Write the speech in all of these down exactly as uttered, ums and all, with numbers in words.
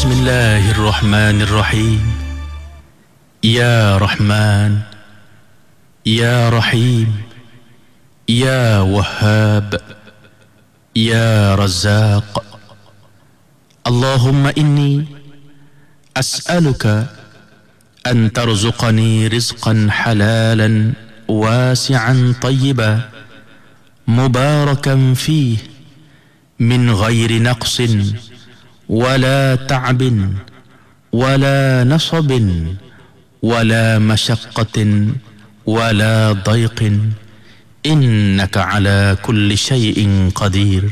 Bismillahirrahmanirrahim. Ya Rahman, Ya Rahim, Ya Wahhab, Ya Razzaq. Allahumma inni as'aluka an tarzuqani rizqan halalan wasi'an tayyiban mubarakan fih min ghairi naqsin wala ta'bin wala nasabin wala masyaqqatin wala dayqin innaka ala kulli syai'in qadir.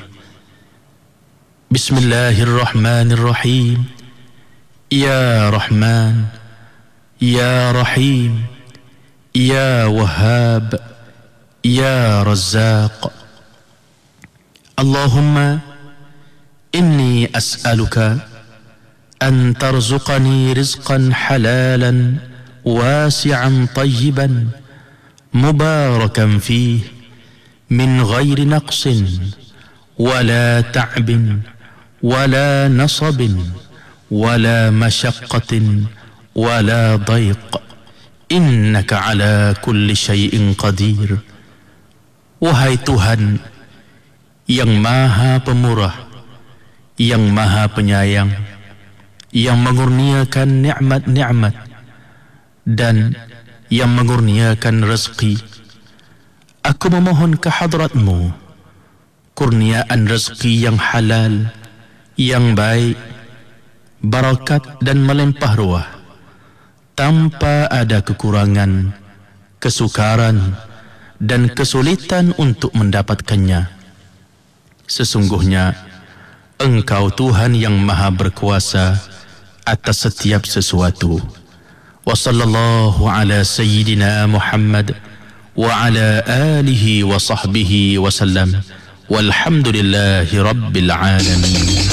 Bismillahirrahmanirrahim. Ya Rahman, Ya Rahim, Ya Wahhab, Ya Razzaq. Allahumma inni as'aluka an tarzuqani rizqan halalan wasi'an tayyiban mubarakan fih min ghairi naqsin wala ta'bin wala nasabin wala masyaqqatin wala dayq innaka ala kulli syai'in qadir. Wahai Tuhan yang maha pemurah, yang maha penyayang, yang mengurniakan nikmat-nikmat dan yang mengurniakan rezeki, aku memohon ke hadratmu kurniaan rezeki yang halal, yang baik, barakat dan melimpah ruah, tanpa ada kekurangan, kesukaran dan kesulitan untuk mendapatkannya. Sesungguhnya Engkau Tuhan yang maha berkuasa atas setiap sesuatu. Wa sallallahu ala sayyidina Muhammad wa ala alihi wa sahbihi wa sallam. Walhamdulillahi rabbil alamin.